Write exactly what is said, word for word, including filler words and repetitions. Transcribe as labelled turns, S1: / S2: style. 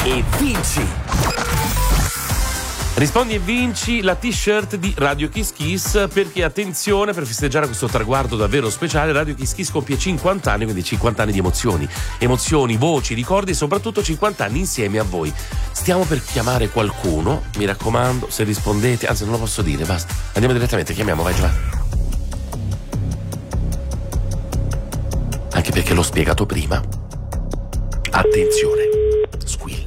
S1: e vinci! Rispondi e vinci la t-shirt di Radio Kiss Kiss, perché attenzione, per festeggiare questo traguardo davvero speciale Radio Kiss Kiss compie cinquanta anni, quindi cinquanta anni di emozioni, emozioni, voci, ricordi e soprattutto cinquanta anni insieme a voi. Stiamo per chiamare qualcuno, mi raccomando, se rispondete, anzi non lo posso dire, basta, andiamo direttamente, chiamiamo, vai Giovanni. Anche perché l'ho spiegato prima. Attenzione, squillo.